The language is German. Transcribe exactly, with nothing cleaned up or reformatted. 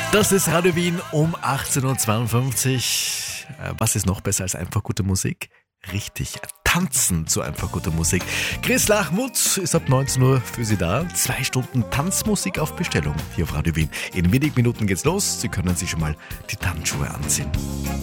Das ist Radio Wien um achtzehn Uhr zweiundfünfzig. Äh, Was ist noch besser als einfach gute Musik? Richtig, tanzen zu einfach guter Musik. Chris Lachmuth ist ab neunzehn Uhr für Sie da. Zwei Stunden Tanzmusik auf Bestellung hier auf Radio Wien. In wenigen Minuten geht's los. Sie können sich schon mal die Tanzschuhe anziehen.